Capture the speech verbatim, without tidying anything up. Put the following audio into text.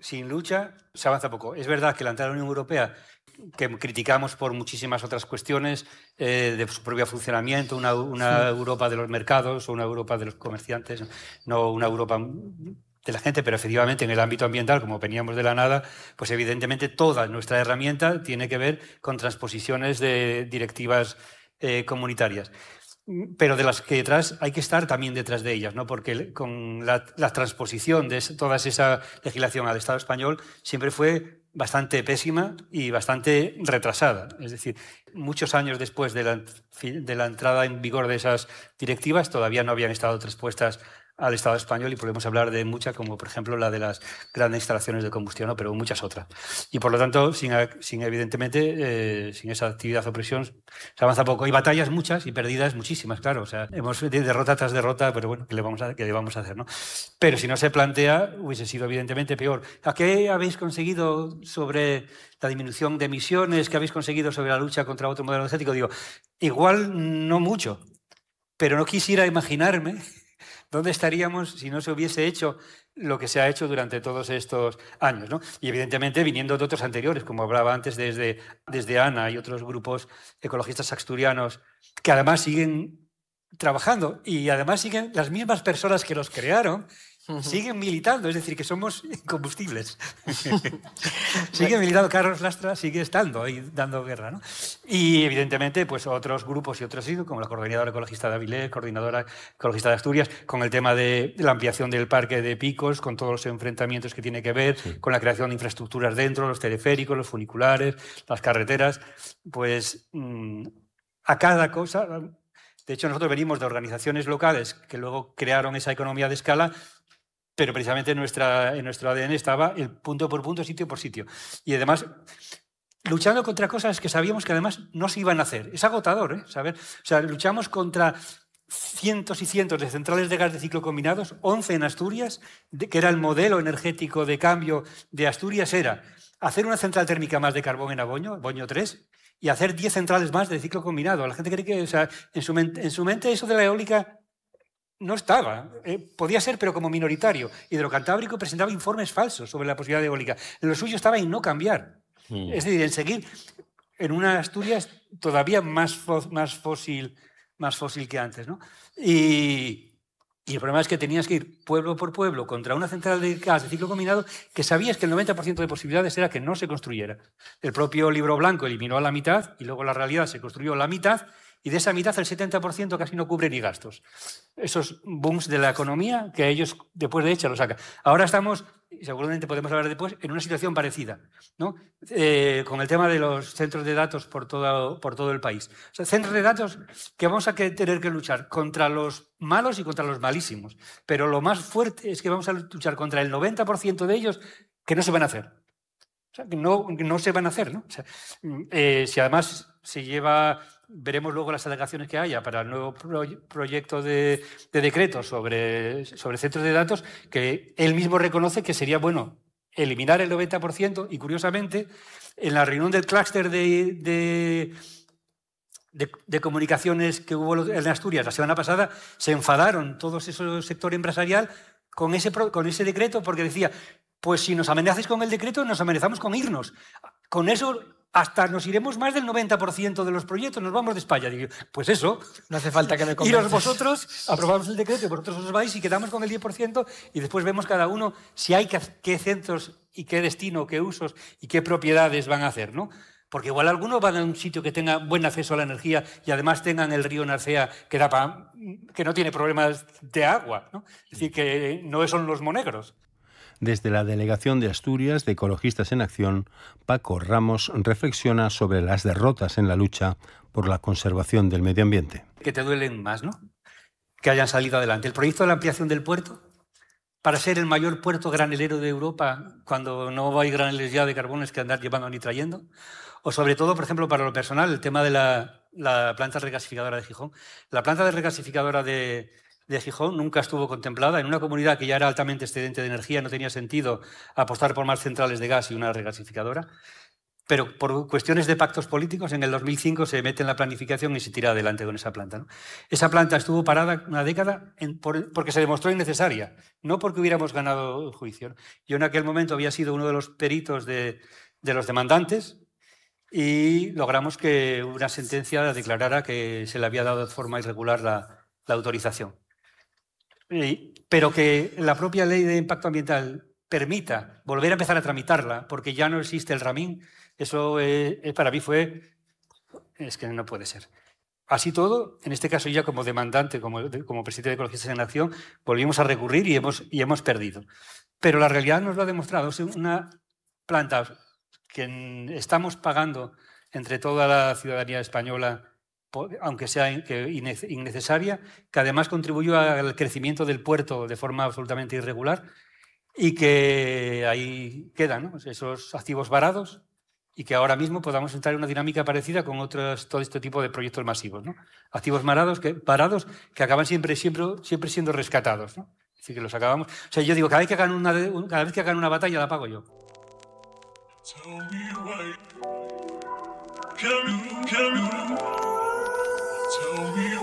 sin lucha se avanza poco. Es verdad que la entrada a la Unión Europea, que criticamos por muchísimas otras cuestiones eh, de su propio funcionamiento, una, una sí. Europa de los mercados o una Europa de los comerciantes, no una Europa de la gente, pero efectivamente en el ámbito ambiental, como veníamos de la nada, pues evidentemente toda nuestra herramienta tiene que ver con transposiciones de directivas eh, comunitarias. Pero de las que detrás hay que estar también detrás de ellas, ¿no? Porque con la, la transposición de toda esa legislación al Estado español siempre fue bastante pésima y bastante retrasada. Es decir, muchos años después de la, de la entrada en vigor de esas directivas todavía no habían estado transpuestas al Estado español y podemos hablar de muchas, como por ejemplo la de las grandes instalaciones de combustión, ¿no? Pero muchas otras. Y por lo tanto, sin, sin evidentemente, eh, sin esa actividad o presión, se avanza poco. Hay batallas muchas y perdidas muchísimas, claro. O sea, hemos de derrota tras derrota, pero bueno, ¿qué le vamos a, qué le vamos a hacer, no? Pero si no se plantea, hubiese sido evidentemente peor. ¿A qué habéis conseguido sobre la disminución de emisiones? ¿Qué habéis conseguido sobre la lucha contra otro modelo energético? Digo, igual no mucho, pero no quisiera imaginarme ¿dónde estaríamos si no se hubiese hecho lo que se ha hecho durante todos estos años, ¿no? Y evidentemente viniendo de otros anteriores, como hablaba antes desde, desde ANA y otros grupos ecologistas asturianos, que además siguen trabajando y además siguen las mismas personas que los crearon, siguen militando, es decir, que somos incombustibles. Sigue militando, Carlos Lastra sigue estando ahí dando guerra, ¿no? Y evidentemente pues otros grupos y otros, como la Coordinadora Ecologista de Avilés, Coordinadora Ecologista de Asturias, con el tema de la ampliación del parque de Picos, con todos los enfrentamientos que tiene que ver, sí. con la creación de infraestructuras dentro, los teleféricos, los funiculares, las carreteras, pues mmm, a cada cosa... De hecho, nosotros venimos de organizaciones locales que luego crearon esa economía de escala, pero precisamente en, nuestra, en nuestro A D N estaba el punto por punto, sitio por sitio. Y además, luchando contra cosas que sabíamos que además no se iban a hacer. Es agotador, ¿eh? Saber, o sea, luchamos contra cientos y cientos de centrales de gas de ciclo combinados, once en Asturias, de, que era el modelo energético de cambio de Asturias, era hacer una central térmica más de carbón en Aboño, Boño tres, y hacer diez centrales más de ciclo combinado. La gente cree que, o sea, en su mente, en su mente eso de la eólica no estaba. Eh, podía ser, pero como minoritario. Hidrocantábrico presentaba informes falsos sobre la posibilidad de eólica. Lo suyo estaba en no cambiar. Mm. Es decir, en seguir en una Asturias todavía más, fo más, fósil, más fósil que antes, ¿no? Y... Y el problema es que tenías que ir pueblo por pueblo contra una central de gas de ciclo combinado que sabías que el noventa por ciento de posibilidades era que no se construyera. El propio Libro Blanco eliminó a la mitad y luego la realidad se construyó la mitad y de esa mitad el setenta por ciento casi no cubre ni gastos. Esos booms de la economía que ellos después de hecha lo sacan. Ahora estamos, y seguramente podemos hablar después, en una situación parecida, ¿no? Eh, con el tema de los centros de datos por todo, por todo el país. O sea, centros de datos que vamos a tener que luchar contra los malos y contra los malísimos. Pero lo más fuerte es que vamos a luchar contra el noventa por ciento de ellos que no se van a hacer. O sea, que no, que no se van a hacer, ¿no? O sea, eh, si además se lleva, veremos luego las alegaciones que haya para el nuevo pro, proyecto de, de decreto sobre, sobre centros de datos, que él mismo reconoce que sería bueno eliminar el noventa por ciento y, curiosamente, en la reunión del clúster de, de, de, de comunicaciones que hubo en Asturias la semana pasada, se enfadaron todos esos sector empresarial con ese, con ese decreto porque decía, pues si nos amenazáis con el decreto, nos amenazamos con irnos. Con eso hasta nos iremos más del noventa por ciento de los proyectos, nos vamos de España. Digo, pues eso. No hace falta que me convenzas. Iros vosotros, aprobamos el decreto y vosotros os vais y quedamos con el diez por ciento y después vemos cada uno si hay que, qué centros y qué destino, qué usos y qué propiedades van a hacer, ¿no? Porque igual algunos van a un sitio que tenga buen acceso a la energía y además tengan el río Narcea que, da pa, que no tiene problemas de agua, ¿no? Es decir, que no son los monegros. Desde la Delegación de Asturias de Ecologistas en Acción, Paco Ramos reflexiona sobre las derrotas en la lucha por la conservación del medio ambiente. Que te duelen más, ¿no? Que hayan salido adelante. El proyecto de la ampliación del puerto, para ser el mayor puerto granelero de Europa, cuando no hay graneles ya de carbones que andar llevando ni trayendo. O sobre todo, por ejemplo, para lo personal, el tema de la, la planta regasificadora de Gijón. La planta de regasificadora de... de Gijón nunca estuvo contemplada. En una comunidad que ya era altamente excedente de energía no tenía sentido apostar por más centrales de gas y una regasificadora. pero por cuestiones de pactos políticos, en el dos mil cinco se mete en la planificación y se tira adelante con esa planta, ¿no? Esa planta estuvo parada una década en, por, porque se demostró innecesaria, no porque hubiéramos ganado el juicio, ¿no? Yo en aquel momento había sido uno de los peritos de, de los demandantes y logramos que una sentencia declarara que se le había dado de forma irregular la, la autorización. Y, pero que la propia ley de impacto ambiental permita volver a empezar a tramitarla porque ya no existe el RAMIN, eso eh, para mí fue... Es que no puede ser. Así todo, en este caso ya como demandante, como, como presidente de Ecologistas en Acción, volvimos a recurrir y hemos, y hemos perdido. Pero la realidad nos lo ha demostrado. Es una planta que estamos pagando entre toda la ciudadanía española, aunque sea innecesaria, que además contribuyó al crecimiento del puerto de forma absolutamente irregular y que ahí quedan, ¿no? Esos activos varados y que ahora mismo podamos entrar en una dinámica parecida con otros, todo este tipo de proyectos masivos, ¿no? Activos varados que, parados que acaban siempre, siempre, siempre siendo rescatados, ¿no? Es decir, que los acabamos... O sea, yo digo, cada vez que hagan una, cada vez que hagan una batalla la pago yo. Tell me why. Can you, can you, tell me